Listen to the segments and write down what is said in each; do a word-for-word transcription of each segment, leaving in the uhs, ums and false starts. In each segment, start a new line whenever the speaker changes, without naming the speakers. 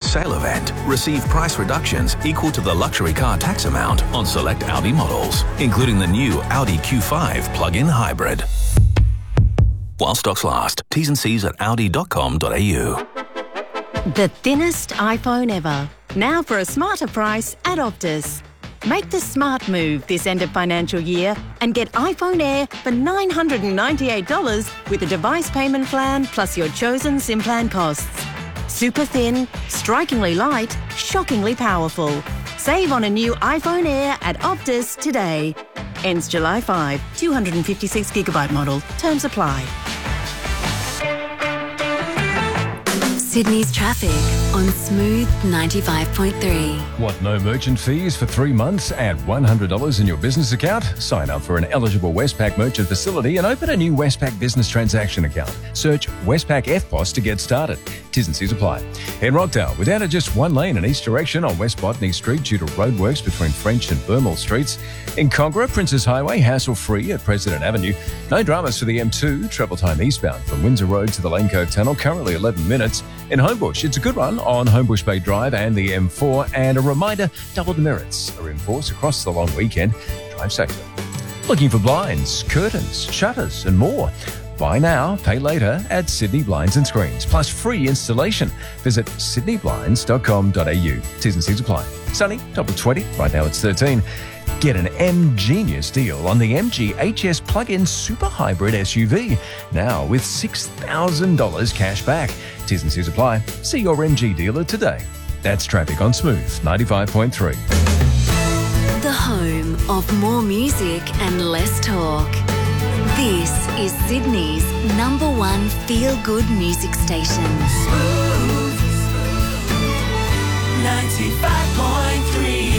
sale event. Receive price reductions equal to the luxury car tax amount on select Audi models, including the new Audi Q five plug-in hybrid. While stocks last. T's and C's at audi dot com dot a u.
The thinnest iPhone ever. Now for a smarter price at Optus. Make the smart move this end of financial year and get iPhone Air for nine hundred ninety-eight dollars with a device payment plan plus your chosen SIM plan costs. Super thin, strikingly light, shockingly powerful. Save on a new iPhone Air at Optus today. Ends July fifth. two hundred fifty-six gigabyte model. Terms apply.
Sydney's traffic on Smooth ninety-five point three.
Want no merchant fees for three months? Add one hundred dollars in your business account. Sign up for an eligible Westpac merchant facility and open a new Westpac business transaction account. Search Westpac F P O S to get started. T's and C's apply. In Rockdale, we're down to just one lane in each direction on West Botany Street due to roadworks between French and Burmel Streets. In Congra, Princess Highway, hassle-free at President Avenue. No dramas for the M two, travel time eastbound from Windsor Road to the Lane Cove Tunnel, currently eleven minutes. In Homebush, it's a good run on Homebush Bay Drive and the M four. And a reminder, double demerits are in force across the long weekend. Drive safely. Looking for blinds, curtains, shutters and more? Buy now, pay later at Sydney Blinds and Screens, plus free installation. Visit sydney blinds dot com dot a u. T's and C's apply. Sunny, top of twenty. Right now it's thirteen. Get an M-Genius deal on the M G H S plug-in super hybrid S U V. Now with six thousand dollars cash back. T's and C's apply. See your M G dealer today. That's traffic on Smooth ninety-five point three.
The home of more music and less talk. This is Sydney's number one feel-good music station.
Smooth ninety-five point three.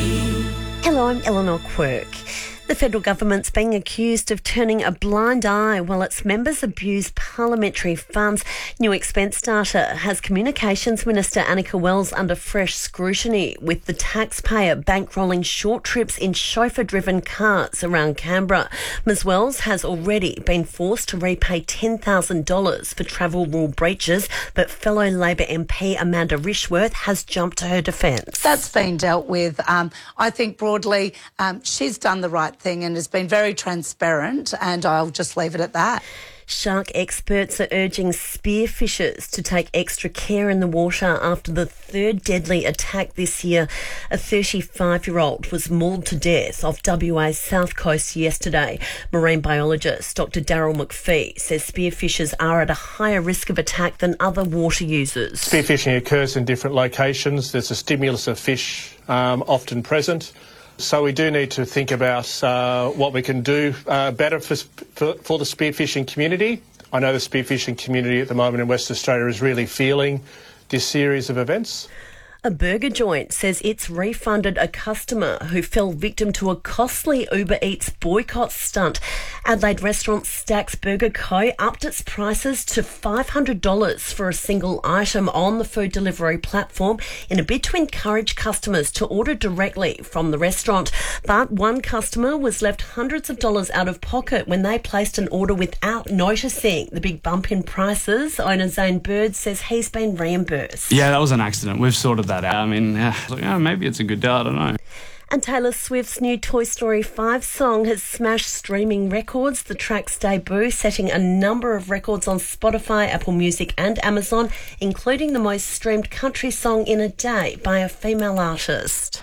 Hello, I'm Eleanor Quirk. The federal government's being accused of turning a blind eye while its members abuse parliamentary funds. New expense data has Communications Minister Annika Wells under fresh scrutiny, with the taxpayer bankrolling short trips in chauffeur-driven cars around Canberra. Miz Wells has already been forced to repay ten thousand dollars for travel rule breaches, but fellow Labor M P Amanda Rishworth has jumped to her defence.
That's been dealt with. Um, I think broadly um, she's done the right thing and has been very transparent, and I'll just leave it at that.
Shark experts are urging spearfishers to take extra care in the water after the third deadly attack this year. A thirty-five-year-old was mauled to death off W A's south coast yesterday. Marine biologist Doctor Daryl McPhee says spearfishers are at a higher risk of attack than other water users.
Spearfishing occurs in different locations. There's a stimulus of fish um, often present. So we do need to think about uh, what we can do uh, better for, for, for the spearfishing community. I know the spearfishing community at the moment in Western Australia is really feeling this series of events.
A burger joint says it's refunded a customer who fell victim to a costly Uber Eats boycott stunt. Adelaide restaurant Stacks Burger Co. upped its prices to five hundred dollars for a single item on the food delivery platform in a bid to encourage customers to order directly from the restaurant. But one customer was left hundreds of dollars out of pocket when they placed an order without noticing the big bump in prices. Owner Zane Bird says he's been reimbursed.
Yeah, that was an accident. We've sorted that out. I mean, yeah, like, oh, maybe it's a good deal, I don't know.
And Taylor Swift's new Toy Story five song has smashed streaming records. The track's debut setting a number of records on Spotify, Apple Music and Amazon, including the most streamed country song in a day by a female artist.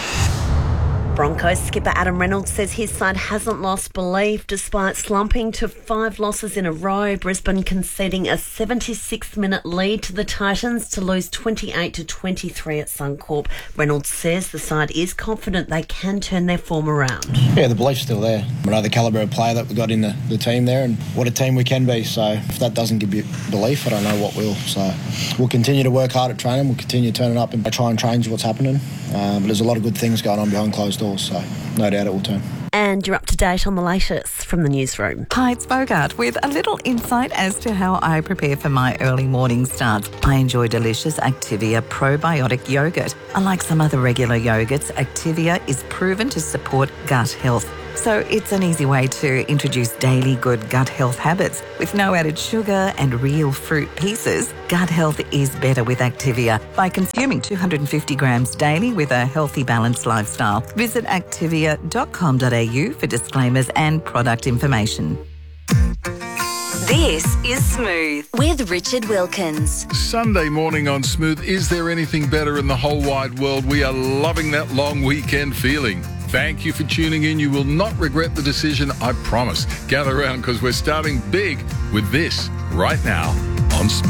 Broncos skipper Adam Reynolds says his side hasn't lost belief despite slumping to five losses in a row. Brisbane conceding a seventy-six minute lead to the Titans to lose twenty-eight to twenty-three at Suncorp. Reynolds says the side is confident they can turn their form around.
Yeah, the belief's still there. We know the calibre of player that we've got in the, the team there and what a team we can be. So if that doesn't give you belief, I don't know what will. So we'll continue to work hard at training. We'll continue to turn it up and try and change what's happening. Uh, but there's a lot of good things going on behind closed doors, so no doubt it will turn.
And you're up to date on the latest from the newsroom.
Hi, it's Bogart with a little insight as to how I prepare for my early morning starts. I enjoy delicious Activia probiotic yogurt. Unlike some other regular yogurts, Activia is proven to support gut health. So it's an easy way to introduce daily good gut health habits. With no added sugar and real fruit pieces, gut health is better with Activia by consuming two hundred fifty grams daily with a healthy, balanced lifestyle. Visit activia dot com dot a u for disclaimers and product information.
This is Smooth with Richard Wilkins.
Sunday morning on Smooth. Is there anything better in the whole wide world? We are loving that long weekend feeling. Thank you for tuning in. You will not regret the decision, I promise. Gather around because we're starting big with this right now on Smooth.